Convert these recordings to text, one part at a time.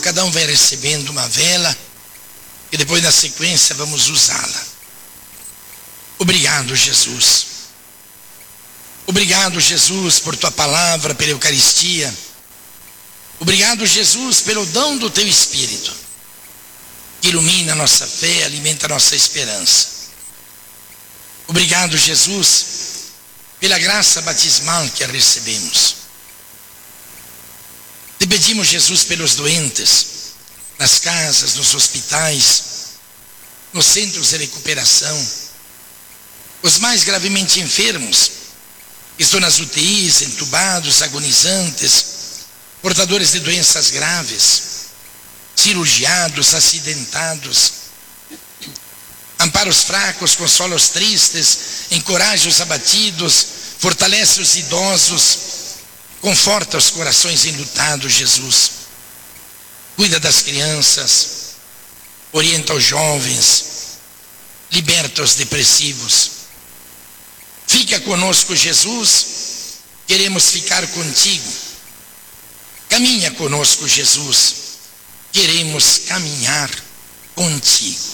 cada um vai recebendo uma vela e depois na sequência vamos usá-la. Obrigado, Jesus. Obrigado, Jesus, por tua palavra, pela Eucaristia. Obrigado, Jesus, pelo dom do teu Espírito, que ilumina a nossa fé, alimenta a nossa esperança. Obrigado, Jesus, pela graça batismal que a recebemos. Te pedimos, Jesus, pelos doentes, nas casas, nos hospitais, nos centros de recuperação, os mais gravemente enfermos, que estão nas UTIs, entubados, agonizantes, portadores de doenças graves, cirurgiados, acidentados. Ampara os fracos, consola os tristes, encoraja os abatidos, fortalece os idosos, conforta os corações enlutados, Jesus. Cuida das crianças, orienta os jovens, liberta os depressivos. Fica conosco, Jesus, queremos ficar contigo. Caminha conosco, Jesus, queremos caminhar contigo.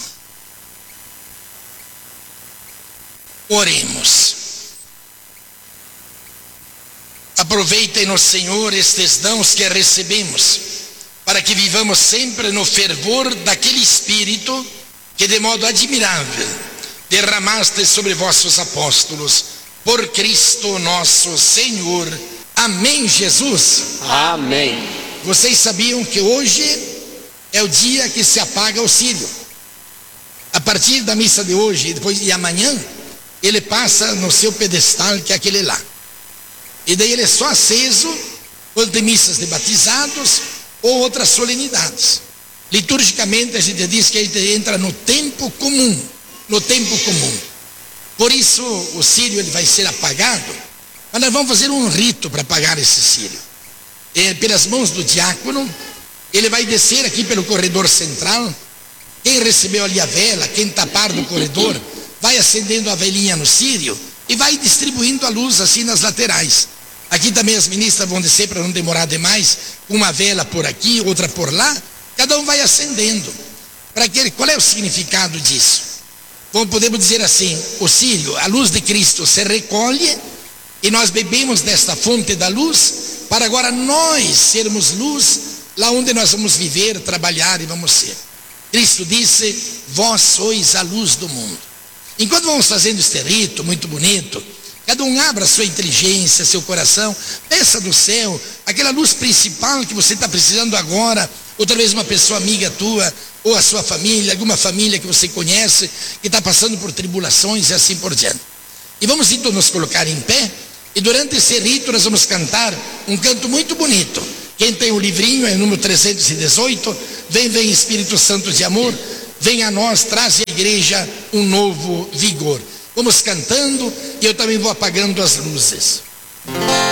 Oremos. Aproveitem-nos, Senhor, estes dons que recebemos, para que vivamos sempre no fervor daquele Espírito que de modo admirável derramaste sobre vossos apóstolos, por Cristo nosso Senhor. Amém, Jesus? Amém. Vocês sabiam que hoje é o dia que se apaga o círio? A partir da missa de hoje e amanhã, ele passa no seu pedestal, que é aquele lá. E daí ele é só aceso quando tem missas de batizados ou outras solenidades. Liturgicamente a gente diz que a gente entra no tempo comum. No tempo comum. Por isso o círio ele vai ser apagado, mas nós vamos fazer um rito para apagar esse círio. Pelas mãos do diácono, ele vai descer aqui pelo corredor central. Quem recebeu ali a vela, quem tapar do corredor, vai acendendo a velinha no círio e vai distribuindo a luz assim nas laterais. Aqui também as ministras vão descer para não demorar demais, uma vela por aqui, outra por lá, cada um vai acendendo. Qual é o significado disso? Bom, podemos dizer assim, o círio, a luz de Cristo se recolhe e nós bebemos desta fonte da luz para agora nós sermos luz lá onde nós vamos viver, trabalhar e vamos ser. Cristo disse, vós sois a luz do mundo. Enquanto vamos fazendo este rito muito bonito, cada um abra sua inteligência, seu coração, peça do céu aquela luz principal que você está precisando agora, ou talvez uma pessoa amiga tua, ou a sua família, alguma família que você conhece, que está passando por tribulações e assim por diante. E vamos então nos colocar em pé, e durante esse rito nós vamos cantar um canto muito bonito. Quem tem o livrinho é o número 318, vem Espírito Santo de amor, vem a nós, traz à igreja um novo vigor. Vamos cantando e eu também vou apagando as luzes.